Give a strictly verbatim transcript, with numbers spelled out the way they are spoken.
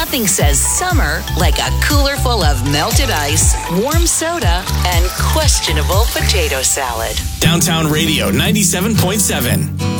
Nothing says summer like a cooler full of melted ice, warm soda, and questionable potato salad. Downtown Radio ninety-seven point seven.